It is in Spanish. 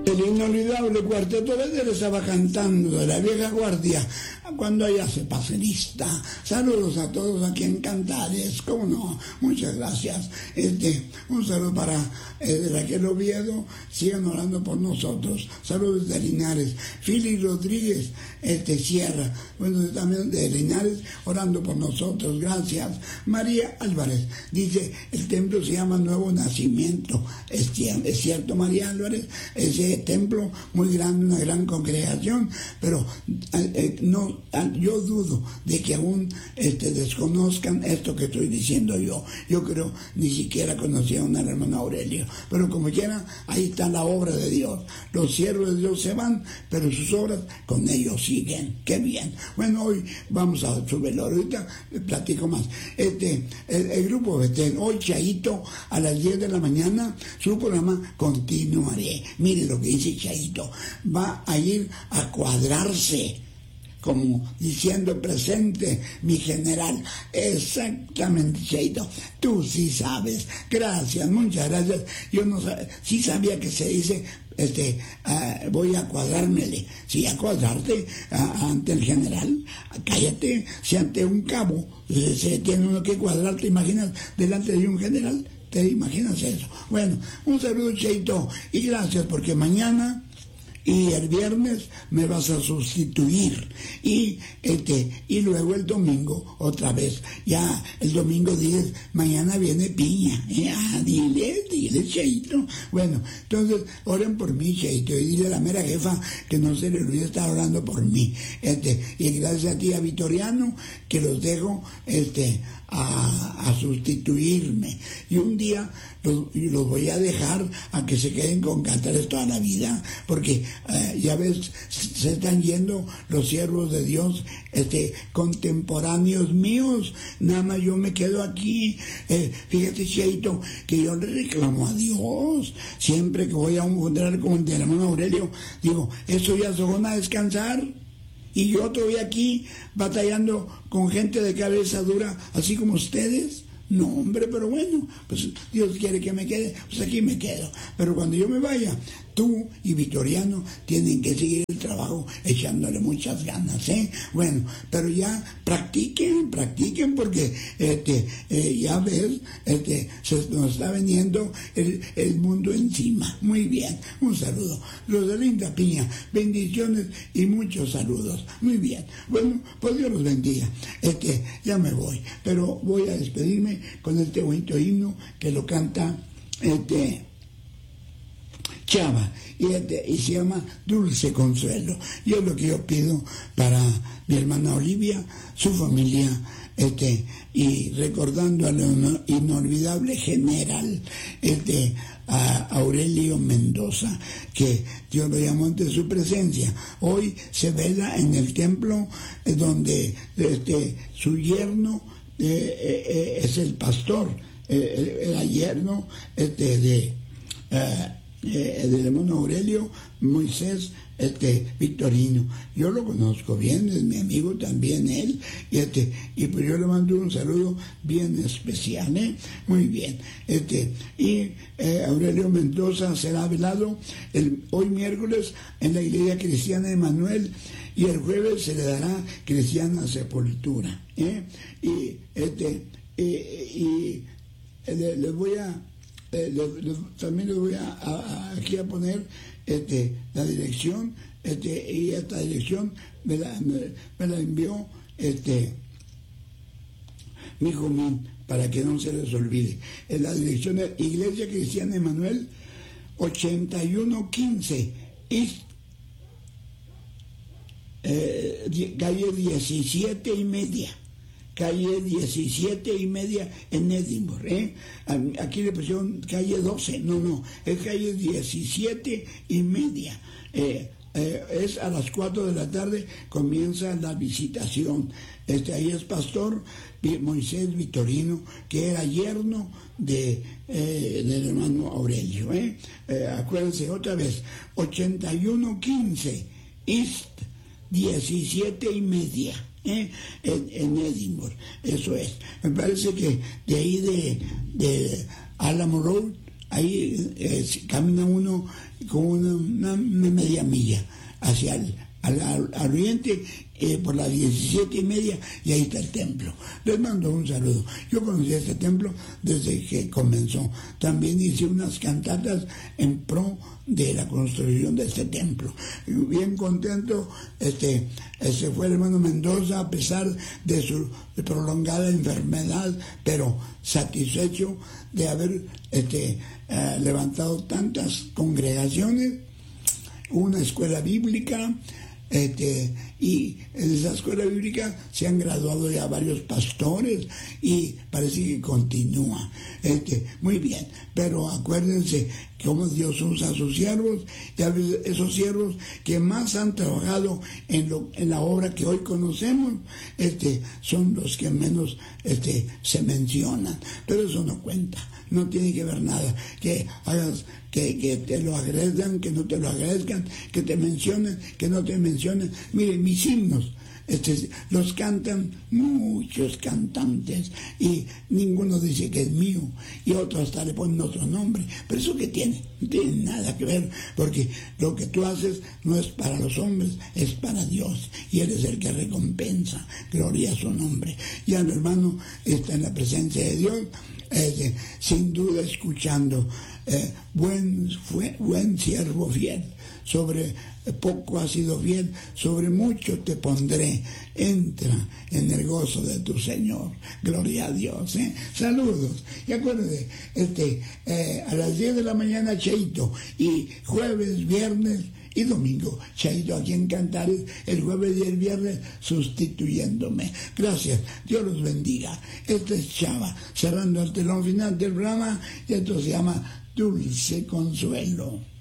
El inolvidable Cuarteto Vedder estaba cantando de la vieja guardia cuando ella se pase lista. Saludos a todos aquí en Cantares, cómo no, muchas gracias. Un saludo para Raquel Oviedo, sigan orando por nosotros. Saludos de Linares. Fili Rodríguez Sierra, bueno, también de Linares, orando por nosotros, gracias. María Álvarez dice, el templo se llama Nuevo Nacimiento. Es cierto, María Álvarez, ese templo muy grande, una gran congregación, pero yo dudo de que aún desconozcan esto que estoy diciendo yo. Yo creo ni siquiera conocían al hermano Aurelio, pero como quiera, ahí está la obra de Dios. Los siervos de Dios se van, pero sus obras con ellos siguen. Qué bien. Bueno, hoy vamos a su velorio, ahorita platico más. El grupo Betén, hoy Chaito a las 10 de la mañana, su programa Continuaré. Mire lo que dice Chaito, va a ir a cuadrarse, como diciendo presente mi general. Exactamente, Chaito, tú sí sabes. Gracias, muchas gracias. Yo no sabía, sí sabía que se dice voy a cuadrármele. Sí, a cuadrarte ante el general. Cállate, si ante un cabo se tiene uno que cuadrar, ¿te imaginas delante de un general? ¿Te imaginas eso? Bueno, un saludo, Cheito, y gracias, porque mañana y el viernes me vas a sustituir, y luego el domingo otra vez. Ya el domingo dices, mañana viene Piña. Dile, Cheito. Bueno, entonces oren por mí, Cheito, y dile a la mera jefa que no se le olvide estar orando por mí. Y gracias a ti, a Vitoriano, que los dejo a sustituirme, y un día los voy a dejar a que se queden con Cantares toda la vida, porque ya ves, se están yendo los siervos de Dios contemporáneos míos, nada más yo me quedo aquí. Fíjate, Cheito, que yo le reclamo a Dios siempre que voy a encontrar con el hermano Aurelio, digo, eso ya se van a descansar. Y yo todavía aquí batallando con gente de cabeza dura, así como ustedes. No, hombre, pero bueno, pues Dios quiere que me quede, pues aquí me quedo. Pero cuando yo me vaya, tú y Vitoriano tienen que seguir el trabajo echándole muchas ganas, ¿eh? Bueno, pero ya practiquen, porque ya ves, se nos está veniendo el mundo encima. Muy bien, un saludo. Los de Linda Piña, bendiciones y muchos saludos. Muy bien, bueno, pues Dios los bendiga. Ya me voy, pero voy a despedirme con este bonito himno que lo canta Chava, y se llama Dulce Consuelo. Y es lo que yo pido para mi hermana Olivia, su familia, y recordando al inolvidable general a Aurelio Mendoza, que Dios lo llamó ante su presencia. Hoy se vela en el templo donde su yerno es el pastor, era yerno del hermano Aurelio, Moisés Victorino. Yo lo conozco bien, es mi amigo también él, y pues yo le mando un saludo bien especial, muy bien. Aurelio Mendoza será velado hoy miércoles en la iglesia cristiana de Manuel, y el jueves se le dará cristiana sepultura, les voy a también les voy aquí a poner la dirección, y esta dirección me la envió mi Jumín, para que no se les olvide. La dirección es Iglesia Cristiana Emanuel, 8115 East, calle 17:30. Calle 17:30 en Edimburgo, Aquí le pusieron calle 12, no, es calle 17:30. Es a las 4 de la tarde, comienza la visitación. Ahí es pastor Moisés Victorino, que era yerno del hermano Aurelio. Acuérdense otra vez, 8115 East, 17:30. En Edimburgo, eso es. Me parece que de ahí de Alamo Road ahí camina uno con una media milla hacia al oriente, por las 17:30, y ahí está el templo. Les mando un saludo. Yo conocí este templo desde que comenzó. También hice unas cantatas en pro de la construcción de este templo. Bien contento, fue el hermano Mendoza, a pesar de su prolongada enfermedad, pero satisfecho de haber levantado tantas congregaciones, una escuela bíblica, y en esa escuela bíblica se han graduado ya varios pastores y parece que continúa. Muy bien, pero acuérdense cómo Dios usa a sus siervos, y a veces esos siervos que más han trabajado en la obra que hoy conocemos, son los que menos se mencionan, pero eso no cuenta. No tiene que ver nada, que hagas, que te lo agradezcan, que no te lo agradezcan, que te mencionen, que no te mencionen. Miren, mis himnos, los cantan muchos cantantes y ninguno dice que es mío, y otros hasta le ponen otro nombre. Pero eso que tiene, no tiene nada que ver, porque lo que tú haces no es para los hombres, es para Dios, y Él es el que recompensa. Gloria a su nombre. Ya el hermano está en la presencia de Dios, sin duda escuchando. Buen siervo fiel, sobre poco has sido fiel, sobre mucho te pondré, entra en el gozo de tu Señor. Gloria a Dios. Saludos, y acuérdense, a las 10 de la mañana Cheito, y jueves, viernes y domingo Cheito aquí en Cantares, el jueves y el viernes sustituyéndome. Gracias, Dios los bendiga. Este es Chava, cerrando el telón final del programa, y esto se llama Dulce Consuelo.